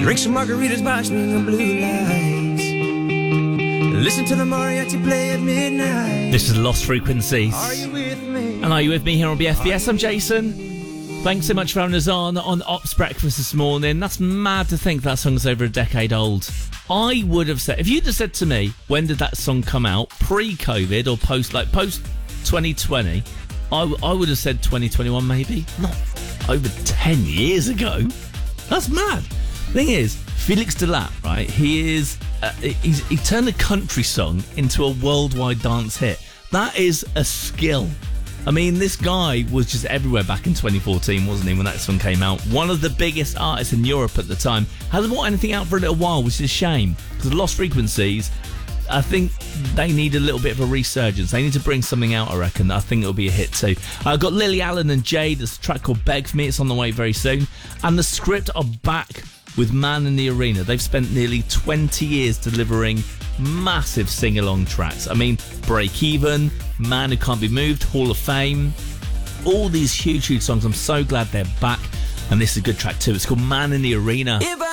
Drink some margaritas, watching the blue lights. Listen to the mariachi play at midnight. This is Lost Frequencies. Are you with me? And are you with me here on BFBS? I'm Jason. Thanks so much for having us on Ops Breakfast this morning. That's mad to think that song's over a decade old. I would have said, if you'd have said to me, when did that song come out, pre-COVID or post 2020, I would have said 2021 maybe. Not over 10 years ago. That's mad. Thing is, Felix Delatte, right? He turned a country song into a worldwide dance hit. That is a skill. I mean, this guy was just everywhere back in 2014, wasn't he, when that song came out? One of the biggest artists in Europe at the time. Hasn't brought anything out for a little while, which is a shame. Because Lost Frequencies, I think they need a little bit of a resurgence. They need to bring something out, I reckon. I think it'll be a hit too. I've got Lily Allen and Jade. There's a track called Beg For Me. It's on the way very soon. And The Script are back with Man in the Arena. They've spent nearly 20 years delivering massive sing-along tracks. I mean, Break Even, Man Who Can't Be Moved, Hall of Fame, all these huge songs. I'm so glad they're back, and this is a good track too. It's called Man in the Arena. If I